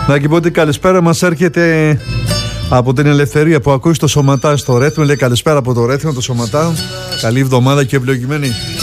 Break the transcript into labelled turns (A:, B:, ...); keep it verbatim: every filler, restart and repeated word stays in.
A: Να και πω ότι καλησπέρα μας έρχεται από την Ελευθερία που ακούει το Σωματά στο Ρέθμο. Λέει καλησπέρα από το Ρέθμο, το Σωματά. Καλή εβδομάδα και ευλογημένη.